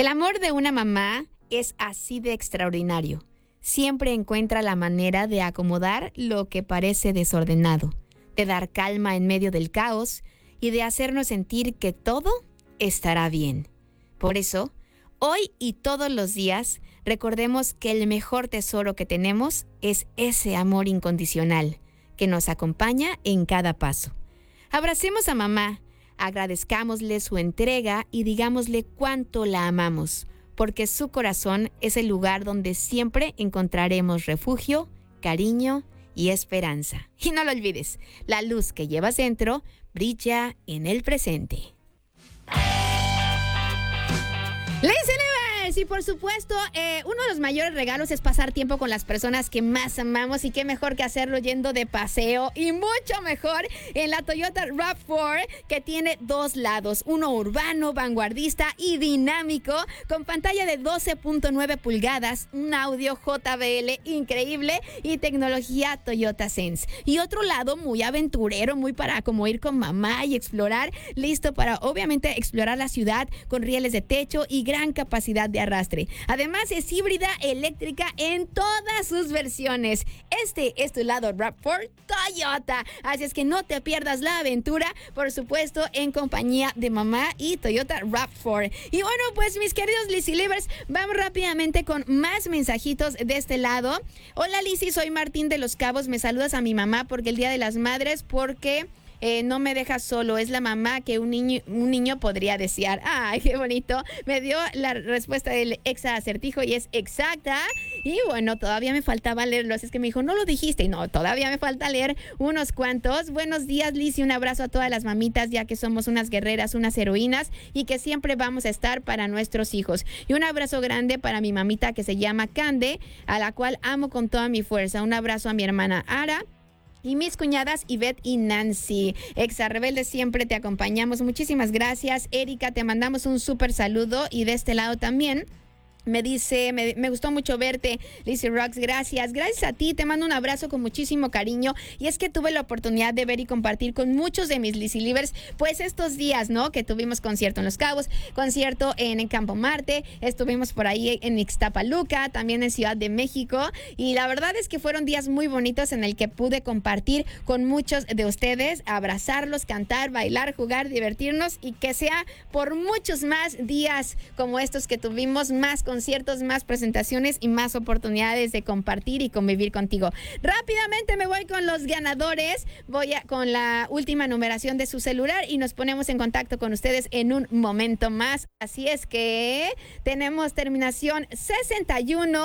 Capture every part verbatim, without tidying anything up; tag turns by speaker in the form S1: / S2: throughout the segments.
S1: El amor de una mamá es así de extraordinario. Siempre encuentra la manera de acomodar lo que parece desordenado, de dar calma en medio del caos y de hacernos sentir que todo estará bien. Por eso, hoy y todos los días, recordemos que el mejor tesoro que tenemos es ese amor incondicional que nos acompaña en cada paso. Abracemos a mamá, agradezcámosle su entrega y digámosle cuánto la amamos, porque su corazón es el lugar donde siempre encontraremos refugio, cariño y esperanza. Y no lo olvides, la luz que llevas dentro brilla en el presente. ¡Ladies and gentlemen! Y por supuesto, eh, uno de los mayores regalos es pasar tiempo con las personas que más amamos, y qué mejor que hacerlo yendo de paseo, y mucho mejor en la Toyota RAV cuatro, que tiene dos lados, uno urbano, vanguardista y dinámico, con pantalla de doce punto nueve pulgadas, un audio J B L increíble y tecnología Toyota Sense, y otro lado muy aventurero, muy para como ir con mamá y explorar, listo para obviamente explorar la ciudad con rieles de techo y gran capacidad de arrastre. Además es híbrida eléctrica en todas sus versiones. Este es tu lado RAV cuatro Toyota, así es que no te pierdas la aventura, por supuesto en compañía de mamá y Toyota RAV cuatro. Y bueno, pues mis queridos Lizzy Livers, vamos rápidamente con más mensajitos de este lado. Hola Lizzy, soy Martín de Los Cabos, me saludas a mi mamá porque el Día de las Madres, porque Eh, no me deja solo, es la mamá que un niño, un niño podría desear. ¡Ay, qué bonito! Me dio la respuesta del exa acertijo y es exacta. Y bueno, todavía me faltaba leerlo, así es que me dijo, no lo dijiste. Y no, todavía me falta leer unos cuantos. Buenos días, Lizzy, un abrazo a todas las mamitas, ya que somos unas guerreras, unas heroínas, y que siempre vamos a estar para nuestros hijos. Y un abrazo grande para mi mamita que se llama Cande, a la cual amo con toda mi fuerza. Un abrazo a mi hermana Ara y mis cuñadas Ivette y Nancy. Exa Rebelde, siempre te acompañamos. Muchísimas gracias, Erika. Te mandamos un súper saludo. Y de este lado también me dice, me, me gustó mucho verte, Lizzy Rocks, gracias. Gracias a ti, te mando un abrazo con muchísimo cariño. Y es que tuve la oportunidad de ver y compartir con muchos de mis Lizzy Livers, pues estos días, ¿no? Que tuvimos concierto en Los Cabos, concierto en, en Campo Marte, estuvimos por ahí en Ixtapaluca, también en Ciudad de México. Y la verdad es que fueron días muy bonitos en el que pude compartir con muchos de ustedes, abrazarlos, cantar, bailar, jugar, divertirnos, y que sea por muchos más días como estos que tuvimos, más conciertos, más presentaciones y más oportunidades de compartir y convivir contigo. Rápidamente me voy con los ganadores, voy a, con la última numeración de su celular, y nos ponemos en contacto con ustedes en un momento más. Así es que tenemos terminación sesenta y uno,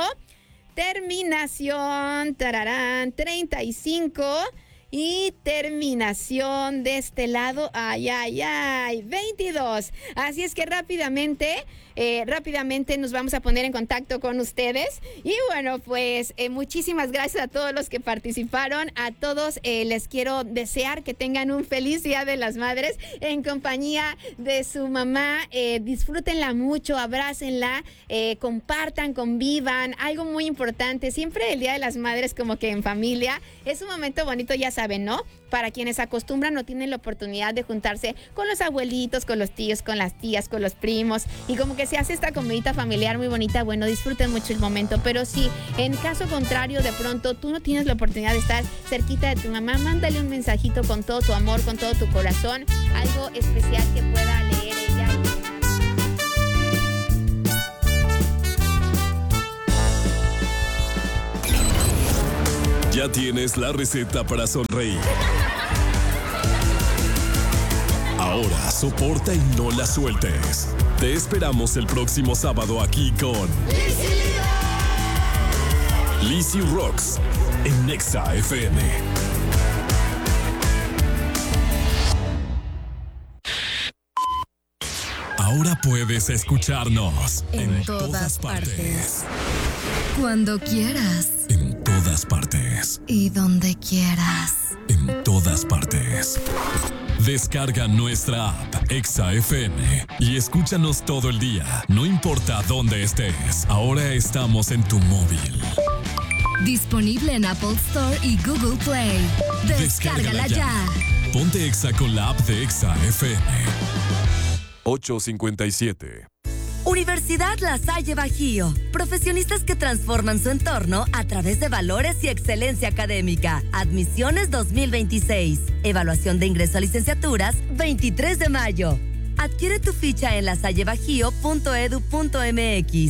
S1: terminación tararán, treinta y cinco y terminación de este lado, ay, ay, ay, veintidós. Así es que rápidamente, eh, rápidamente nos vamos a poner en contacto con ustedes. Y bueno, pues eh, muchísimas gracias a todos los que participaron. A todos eh, les quiero desear que tengan un feliz Día de las Madres en compañía de su mamá. Eh, disfrútenla mucho, abrácenla, eh, compartan, convivan. Algo muy importante, siempre el Día de las Madres como que en familia es un momento bonito, ya saben, ¿no? Para quienes acostumbran o tienen la oportunidad de juntarse con los abuelitos, con los tíos, con las tías, con los primos, y como que se hace esta comidita familiar muy bonita. Bueno, disfruten mucho el momento, pero si en caso contrario de pronto tú no tienes la oportunidad de estar cerquita de tu mamá, mándale un mensajito con todo tu amor, con todo tu corazón, algo especial que pueda leer ella.
S2: Ya tienes la receta para sonreír. Ahora soporta y no la sueltes. Te esperamos el próximo sábado aquí con Lizzy Rocks en Exa F M. Ahora puedes escucharnos
S3: en,
S2: en
S3: todas,
S2: todas partes.
S3: partes. Cuando quieras.
S2: En todas partes.
S3: Y donde quieras.
S2: En todas partes. Descarga nuestra app Exa F M y escúchanos todo el día, no importa dónde estés. Ahora estamos en tu móvil.
S3: Disponible en Apple Store y Google Play. Descárgala, Descárgala ya.
S2: ya. Ponte Exa con la app de Exa F M. ocho cincuenta y siete.
S4: Unidad
S3: Universidad La Salle Bajío. Profesionistas que transforman su entorno a través de valores y excelencia académica. Admisiones dos mil veintiséis. Evaluación de ingreso a licenciaturas veintitrés de mayo. Adquiere tu ficha en lasallebajío punto edu punto mx.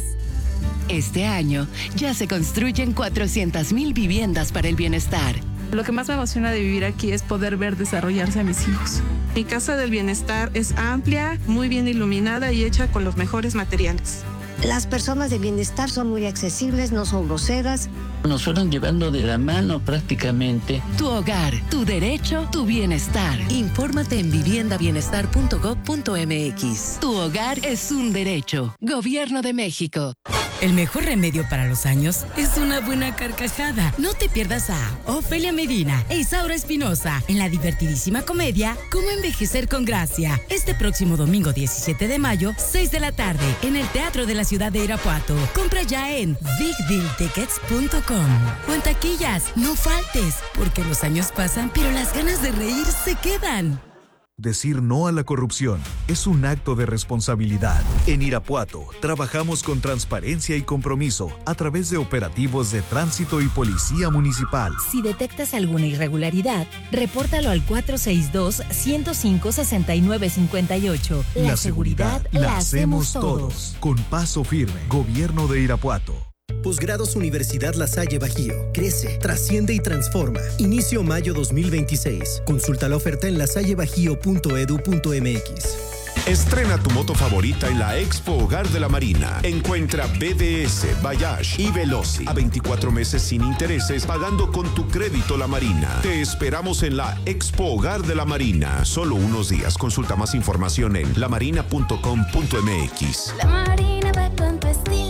S4: Este año ya se construyen cuatrocientas mil viviendas para el bienestar.
S5: Lo que más me emociona de vivir aquí es poder ver desarrollarse a mis hijos. Mi casa del bienestar es amplia, muy bien iluminada y hecha con los mejores materiales.
S6: Las personas de bienestar son muy accesibles, no son groseras.
S7: Nos fueron llevando de la mano prácticamente.
S4: Tu hogar, tu derecho, tu bienestar. Infórmate en vivienda bienestar punto gob punto mx. Tu hogar es un derecho. Gobierno de México.
S8: El mejor remedio para los años es una buena carcajada. No te pierdas a Ofelia Medina e Isaura Espinosa en la divertidísima comedia Cómo envejecer con gracia. Este próximo domingo diecisiete de mayo, seis de la tarde, en el Teatro de la Ciudad de Irapuato. Compra ya en big deal tickets punto com o en taquillas. No faltes, porque los años pasan, pero las ganas de reír se quedan.
S9: Decir no a la corrupción es un acto de responsabilidad. En Irapuato, trabajamos con transparencia y compromiso a través de operativos de tránsito y policía municipal.
S10: Si detectas alguna irregularidad, repórtalo al cuatro seis dos, uno cero cinco, seis nueve cinco ocho. La, la seguridad, seguridad la hacemos todos.
S9: Con paso firme, Gobierno de Irapuato.
S11: Posgrados Universidad La Salle Bajío. Crece, trasciende y transforma. Inicio mayo dos mil veintiséis. Consulta la oferta en lasallebajío punto edu punto mx.
S12: Estrena tu moto favorita en la Expo Hogar de la Marina. Encuentra B D S, Bayash y Veloci a veinticuatro meses sin intereses pagando con tu crédito La Marina. Te esperamos en la Expo Hogar de la Marina. Solo unos días. Consulta más información en lamarina punto com punto mx.
S13: La Marina va con tu estilo.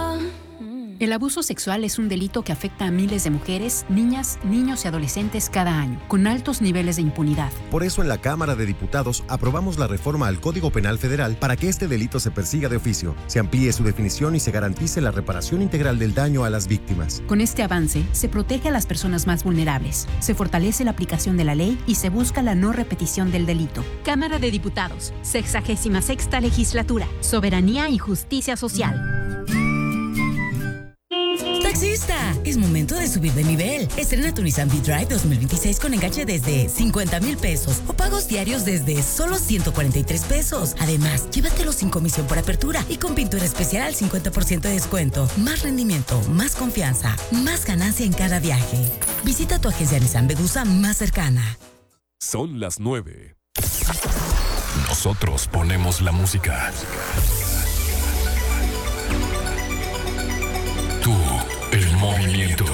S14: El abuso sexual es un delito que afecta a miles de mujeres, niñas, niños y adolescentes cada año, con altos niveles de impunidad.
S15: Por eso en la Cámara de Diputados aprobamos la reforma al Código Penal Federal para que este delito se persiga de oficio, se amplíe su definición y se garantice la reparación integral del daño a las víctimas.
S14: Con este avance, se protege a las personas más vulnerables, se fortalece la aplicación de la ley y se busca la no repetición del delito.
S16: Cámara de Diputados, sexagésima sexta legislatura, soberanía y justicia social.
S8: ¡Taxista! Es momento de subir de nivel. Estrena tu Nissan V-Drive dos mil veintiséis con enganche desde cincuenta mil pesos o pagos diarios desde solo ciento cuarenta y tres pesos. Además, llévatelo sin comisión por apertura y con pintura especial al cincuenta por ciento de descuento. Más rendimiento, más confianza, más ganancia en cada viaje. Visita tu agencia Nissan Vedusa más cercana.
S2: Son las nueve. Nosotros ponemos la música. Tú, el movimiento.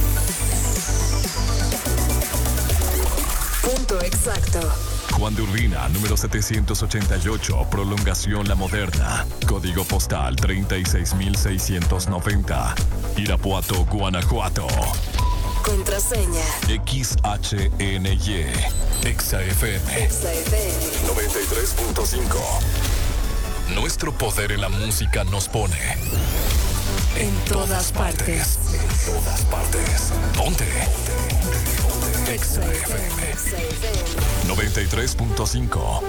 S3: Punto exacto.
S2: Juan de Urbina, número setecientos ochenta y ocho, prolongación La Moderna. Código postal treinta y seis mil seiscientos noventa. Irapuato, Guanajuato.
S3: Contraseña.
S2: X H N Y. Exa F M.
S3: Exa F M.
S2: noventa y tres punto cinco. Nuestro poder en la música nos pone
S3: en, en todas partes.
S2: partes. En todas partes. Ponte. Exa F M. noventa y tres punto cinco.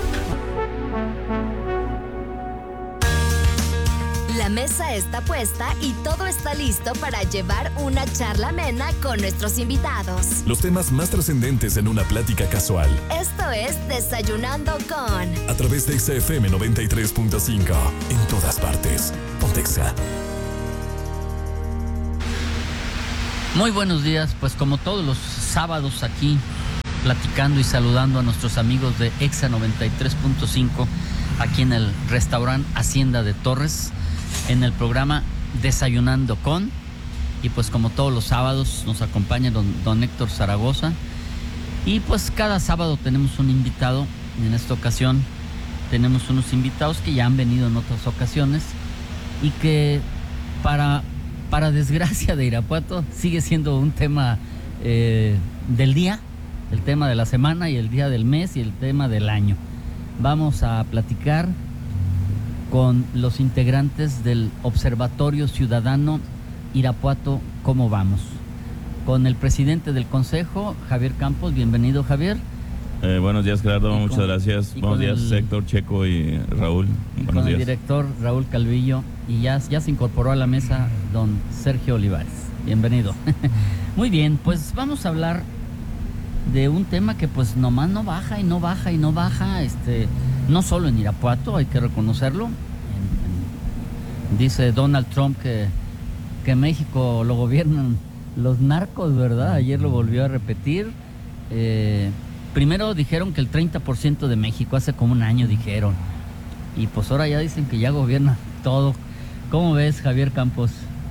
S3: La mesa está puesta y todo está listo para llevar una charla amena con nuestros invitados.
S2: Los temas más trascendentes en una plática casual.
S3: Esto es Desayunando con...
S2: A través de Exa F M noventa y tres punto cinco. En todas partes. Ponte Exa.
S17: Muy buenos días, pues como todos los sábados aquí, platicando y saludando a nuestros amigos de Exa noventa y tres punto cinco, aquí en el restaurante Hacienda de Torres, en el programa Desayunando con, y pues como todos los sábados nos acompaña don, don Héctor Zaragoza, y pues cada sábado tenemos un invitado. En esta ocasión tenemos unos invitados que ya han venido en otras ocasiones y que para, para desgracia de Irapuato sigue siendo un tema eh, del día, el tema de la semana y el día del mes y el tema del año. Vamos a platicar con los integrantes del Observatorio Ciudadano Irapuato, ¿cómo vamos? Con el presidente del Consejo, Javier Campos. Bienvenido, Javier.
S18: Eh, buenos días, Gerardo, muchas con, gracias. Buenos días, el, Héctor, Checo y Raúl.
S17: Y
S18: buenos
S17: con
S18: días.
S17: El director Raúl Calvillo, y ya, ya se incorporó a la mesa don Sergio Olivares. Bienvenido. Muy bien, pues vamos a hablar de un tema que pues nomás no baja y no baja y no baja, este, no solo en Irapuato, hay que reconocerlo. En, en, dice Donald Trump que, que México lo gobiernan los narcos, ¿verdad? Ayer lo volvió a repetir. Eh, primero dijeron que el treinta por ciento de México, hace como un año dijeron, y pues ahora ya dicen que ya gobierna todo. ¿Cómo ves, Javier Campos?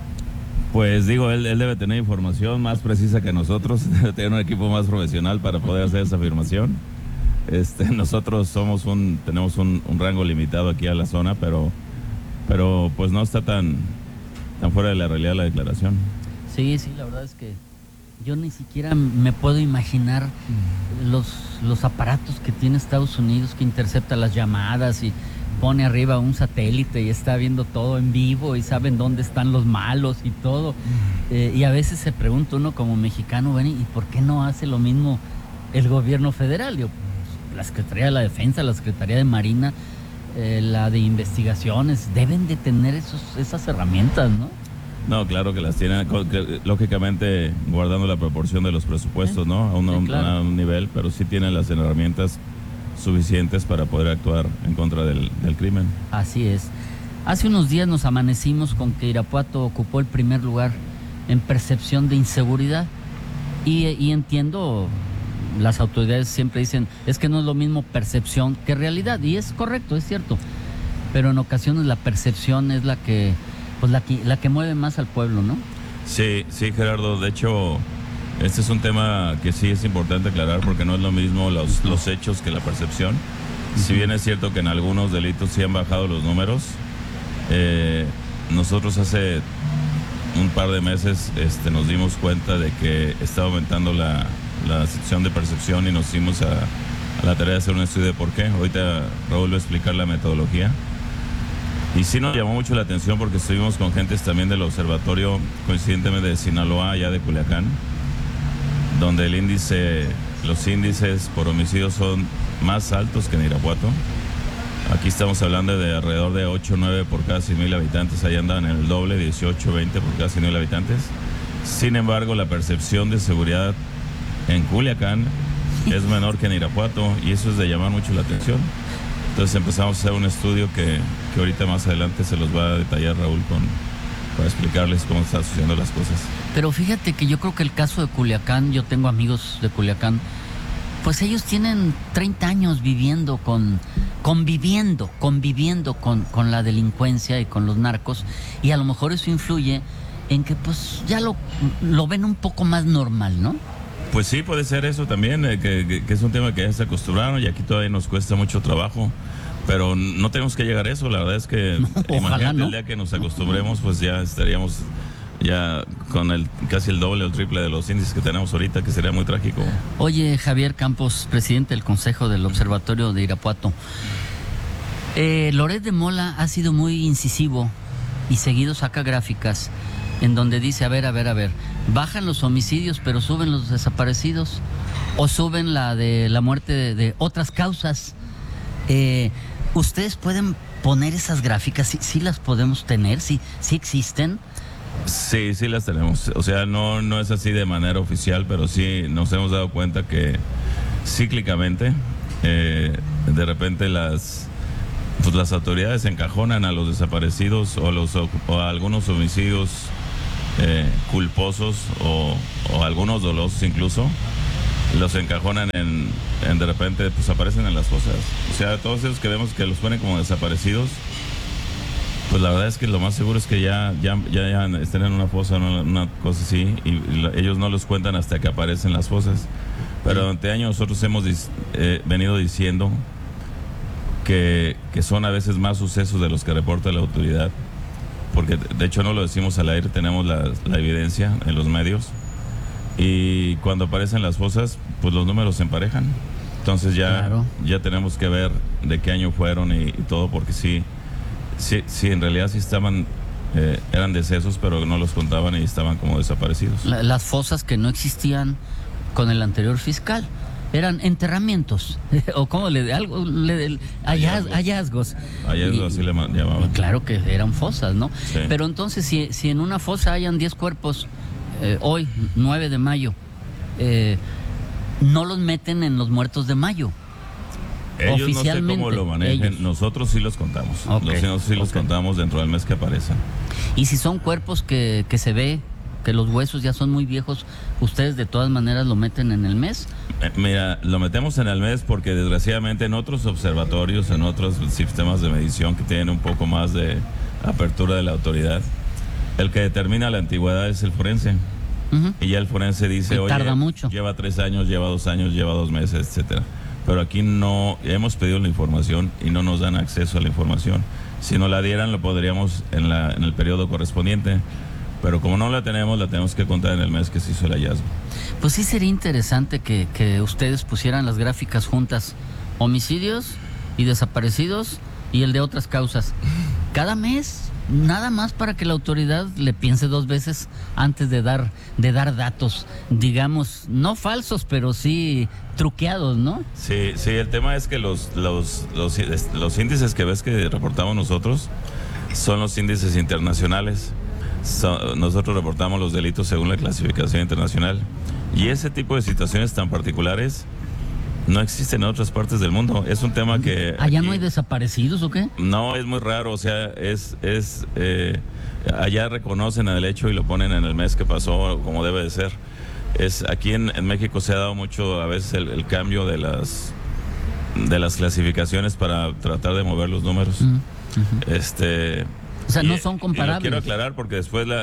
S18: Pues digo, él, él debe tener información más precisa que nosotros, debe tener un equipo más profesional para poder hacer esa afirmación. Este, nosotros somos un, tenemos un, un rango limitado aquí a la zona, pero, pero pues no está tan, tan fuera de la realidad la declaración.
S17: Sí, sí, la verdad es que yo ni siquiera me puedo imaginar los, los aparatos que tiene Estados Unidos, que intercepta las llamadas y pone arriba un satélite y está viendo todo en vivo y saben dónde están los malos y todo. Eh, y a veces se pregunta uno como mexicano, bueno, ¿y por qué no hace lo mismo el gobierno federal? Yo, pues, la Secretaría de la Defensa, la Secretaría de Marina, eh, la de Investigaciones, deben de tener esos, esas herramientas, ¿no?
S18: No, claro que las tienen, lógicamente guardando la proporción de los presupuestos, ¿no? A un, sí, claro. a un nivel, pero sí tienen las herramientas suficientes para poder actuar en contra del, del crimen.
S17: Así es. Hace unos días nos amanecimos con que Irapuato ocupó el primer lugar en percepción de inseguridad y, y entiendo, las autoridades siempre dicen, es que no es lo mismo percepción que realidad, y es correcto, es cierto, pero en ocasiones la percepción es la que, pues la que, la que mueve más al pueblo, ¿no?
S18: Sí, sí, Gerardo, de hecho, este es un tema que sí es importante aclarar porque no es lo mismo los, los hechos que la percepción. Uh-huh. Si bien es cierto que en algunos delitos sí han bajado los números, eh, nosotros hace un par de meses este, nos dimos cuenta de que estaba aumentando la, la sección de percepción y nos dimos a, a la tarea de hacer un estudio de por qué. Ahorita Raúl va a explicar la metodología. Y sí nos llamó mucho la atención porque estuvimos con gentes también del observatorio, coincidentemente de Sinaloa, allá de Culiacán, donde el índice, los índices por homicidios son más altos que en Irapuato. Aquí estamos hablando de alrededor de ocho o nueve por cada cien mil habitantes, ahí andan en el doble, dieciocho o veinte por cada cien mil habitantes. Sin embargo, la percepción de seguridad en Culiacán es menor que en Irapuato y eso es de llamar mucho la atención. Entonces empezamos a hacer un estudio que, que ahorita más adelante se los va a detallar Raúl con, para explicarles cómo están sucediendo las cosas.
S17: Pero fíjate que yo creo que el caso de Culiacán, yo tengo amigos de Culiacán, pues ellos tienen treinta años viviendo con, conviviendo, conviviendo con, con la delincuencia y con los narcos, y a lo mejor eso influye en que pues ya lo, lo ven un poco más normal, ¿no?
S18: Pues sí, puede ser eso también, eh, que, que, que es un tema que ya se acostumbraron y aquí todavía nos cuesta mucho trabajo. Pero no tenemos que llegar a eso, la verdad es que no, imagínate no. El día que nos acostumbremos, pues ya estaríamos ya con el casi el doble o el triple de los índices que tenemos ahorita, que sería muy trágico.
S17: Oye, Javier Campos, presidente del Consejo del Observatorio de Irapuato, eh, Loret de Mola ha sido muy incisivo y seguido saca gráficas en donde dice, a ver, a ver, a ver, bajan los homicidios pero suben los desaparecidos o suben la de la muerte de, de otras causas. Eh, ¿Ustedes pueden poner esas gráficas? ¿Sí, sí las podemos tener? ¿Sí, sí existen?
S18: Sí, sí las tenemos. O sea, no, no es así de manera oficial, pero sí nos hemos dado cuenta que cíclicamente, eh, de repente las, pues las autoridades encajonan a los desaparecidos o, los, o a algunos homicidios eh, culposos o, o algunos dolosos incluso. Los encajonan en, en de repente pues aparecen en las fosas. O sea, todos esos que vemos que los ponen como desaparecidos, pues la verdad es que lo más seguro es que ya, ya, ya, ya estén en una fosa, una, una cosa así, y, y la, ellos no los cuentan hasta que aparecen las fosas. Pero durante años nosotros hemos eh, venido diciendo que, que son a veces más sucesos de los que reporta la autoridad, porque de hecho no lo decimos al aire, tenemos la, la evidencia en los medios. Y cuando aparecen las fosas, pues los números se emparejan. Entonces ya, claro. ya tenemos que ver de qué año fueron y, y todo, porque sí, sí, sí, en realidad sí estaban, eh, eran decesos, pero no los contaban y estaban como desaparecidos.
S17: La, las fosas que no existían con el anterior fiscal. eran enterramientos, o cómo le algo le, hallazgos. hallazgos.
S18: Hallazgos, así le llamaban.
S17: Claro que eran fosas, ¿no?
S18: Sí.
S17: Pero entonces, si, si en una fosa hayan diez cuerpos, eh, hoy, nueve de mayo, eh, no los meten en los muertos de mayo.
S18: Ellos
S17: Oficialmente,
S18: no sé cómo lo manejen,
S17: ellos.
S18: Nosotros sí los contamos.
S17: Okay.
S18: Nosotros sí los
S17: Okay.
S18: contamos dentro del mes que aparecen.
S17: Y si son cuerpos que, que se ve que los huesos ya son muy viejos, ¿ustedes de todas maneras lo meten en el mes?
S18: Eh, Mira, lo metemos en el mes porque desgraciadamente en otros observatorios, en otros sistemas de medición que tienen un poco más de apertura de la autoridad, el que determina la antigüedad es el forense. Uh-huh. Y ya el forense dice,
S17: y
S18: oye,
S17: tarda mucho.
S18: Lleva tres años, lleva dos años, lleva dos meses, etcétera. Pero aquí no, hemos pedido la información y no nos dan acceso a la información. Si nos la dieran, lo podríamos en, la, en el periodo correspondiente. Pero como no la tenemos, la tenemos que contar en el mes que se hizo el hallazgo.
S17: Pues sí sería interesante que, que ustedes pusieran las gráficas juntas, homicidios y desaparecidos y el de otras causas. Cada mes, nada más para que la autoridad le piense dos veces antes de dar, de dar datos, digamos, no falsos, pero sí truqueados, ¿no?
S18: Sí, sí, el tema es que los, los, los, los índices que ves que reportamos nosotros son los índices internacionales. So, nosotros reportamos los delitos según la clasificación internacional y ese tipo de situaciones tan particulares no existen en otras partes del mundo. Es un tema que...
S17: ¿Allá
S18: aquí,
S17: no hay desaparecidos o qué?
S18: No, es muy raro, o sea, es... es eh, allá reconocen el hecho y lo ponen en el mes que pasó como debe de ser. Es, aquí en, en México se ha dado mucho a veces el, el cambio de las, de las clasificaciones para tratar de mover los números. Uh-huh. Este...
S17: O sea,
S18: y,
S17: no son comparables.
S18: Y lo quiero aclarar porque después la,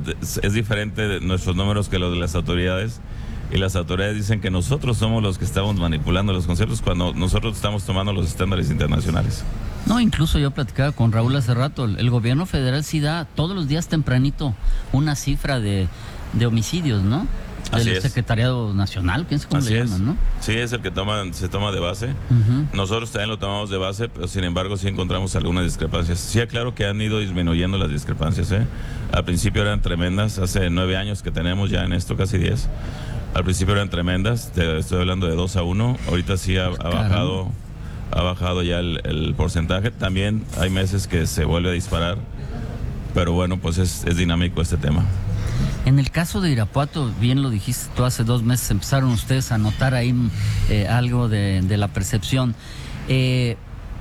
S18: es diferente de nuestros números que los de las autoridades. Y las autoridades dicen que nosotros somos los que estamos manipulando los conceptos cuando nosotros estamos tomando los estándares internacionales.
S17: No, incluso yo platicaba con Raúl hace rato. El, el gobierno federal sí da todos los días tempranito una cifra de, de homicidios, ¿no? Del
S18: Así
S17: Secretariado Nacional, quién sabe cómo
S18: Así
S17: le
S18: es.
S17: llaman, ¿no?
S18: Sí, es el que toma, se toma de base.
S17: Uh-huh.
S18: Nosotros también lo tomamos de base, pero sin embargo sí encontramos algunas discrepancias. Sí, aclaro que han ido disminuyendo las discrepancias, ¿eh? Al principio eran tremendas, hace nueve años que tenemos ya en esto, casi diez. Al principio eran tremendas, te estoy hablando de dos a uno. Ahorita sí ha, ha bajado, ha bajado ya el, el porcentaje. También hay meses que se vuelve a disparar, pero bueno, pues es, es dinámico este tema.
S17: En el caso de Irapuato, bien lo dijiste tú, hace dos meses empezaron ustedes a notar ahí eh, algo de, de la percepción. Eh,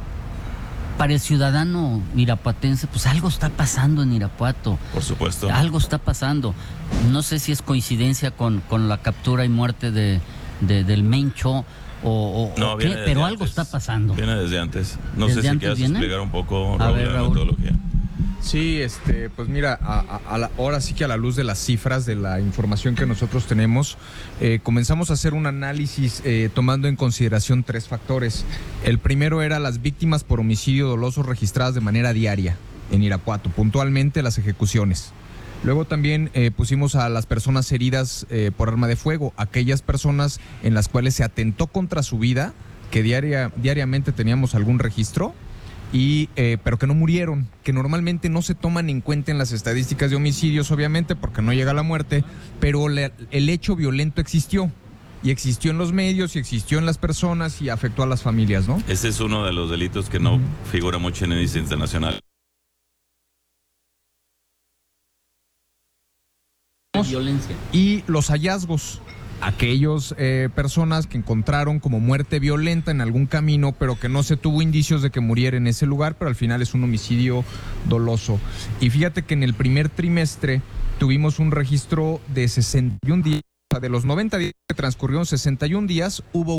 S17: para el ciudadano irapuatense, pues algo está pasando en Irapuato.
S18: Por supuesto.
S17: Algo está pasando. No sé si es coincidencia con, con la captura y muerte de, de del Mencho o, o,
S18: no,
S17: o qué, pero algo
S18: antes.
S17: está pasando.
S18: Viene desde antes. No
S17: ¿Desde
S18: sé si
S17: antes
S18: quieres
S17: viene?
S18: explicar un poco,
S17: A
S18: Raúl,
S17: ver,
S18: la
S17: Raúl.
S18: metodología.
S19: Sí, este, pues mira, a, a, a la, ahora sí que a la luz de las cifras, de la información que nosotros tenemos, eh, comenzamos a hacer un análisis eh, tomando en consideración tres factores. El primero era las víctimas por homicidio doloso registradas de manera diaria en Irapuato, puntualmente las ejecuciones. Luego también eh, pusimos a las personas heridas eh, por arma de fuego, aquellas personas en las cuales se atentó contra su vida, que diaria, diariamente teníamos algún registro. Y, eh, pero que no murieron, que normalmente no se toman en cuenta en las estadísticas de homicidios, obviamente, porque no llega la muerte, pero le, el hecho violento existió, y existió en los medios, y existió en las personas, y afectó a las familias, ¿no?
S18: Ese es uno de los delitos que no uh-huh. figura mucho en el índice internacional.
S17: Violencia.
S19: Y los hallazgos. Aquellas eh, personas que encontraron como muerte violenta en algún camino, pero que no se tuvo indicios de que muriera en ese lugar, pero al final es un homicidio doloso. Y fíjate que en el primer trimestre tuvimos un registro de sesenta y un días, de los noventa días que transcurrieron sesenta y un días, hubo